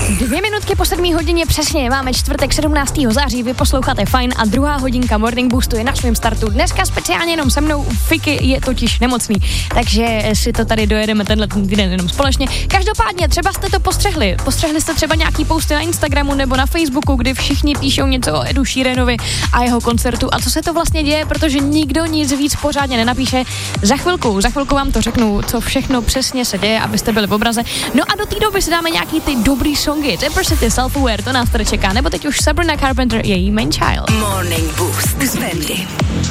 2 minutky po 7 hodině přesně, máme čtvrtek 17. září, vy posloucháte Fajn a druhá hodinka Morning Boostu je na svém startu. Dneska speciálně jenom se mnou, Fiky je totiž nemocný, takže si to tady dojedeme tenhle týden jenom společně. Každopádně třeba jste to postřehli jste třeba nějaký posty na Instagramu nebo na Facebooku, kdy všichni píšou něco o Edu Sheeranovi a jeho koncertu a co se to vlastně děje, protože nikdo nic víc pořádně nenapíše. Za chvilku vám to řeknu, co všechno přesně se děje, abyste byli v obraze. No a do té doby si dáme nějaký ty dobrý songy. Diversity, Self-Aware, to nás tady čeká, nebo teď už Sabrina Carpenter, její Main Child. Morning Boost s Bendy.